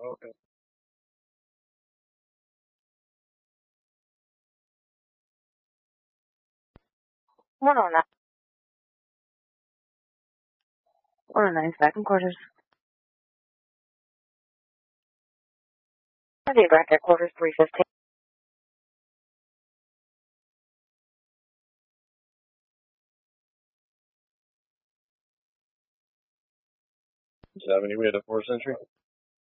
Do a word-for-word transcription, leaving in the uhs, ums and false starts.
Okay. one oh nine. one oh nine, second quarters. I think back at quarters three fifteen. seventy, we had a fourth century.